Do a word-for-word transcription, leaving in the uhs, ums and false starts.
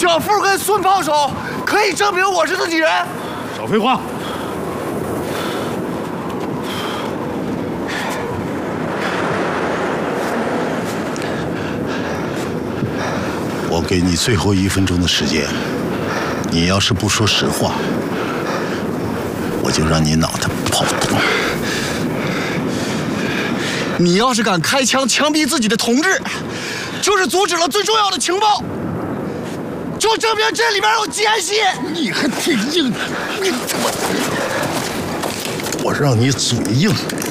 小富跟孙炮手可以证明我是自己人。 少废话！ 我给你最后一分钟的时间，你要是不说实话，我就让你脑袋跑通。 你要是敢开枪枪毙自己的同志，就是阻止了最重要的情报，就证明这里边有奸细。 你还挺硬，你他妈！我让你嘴硬。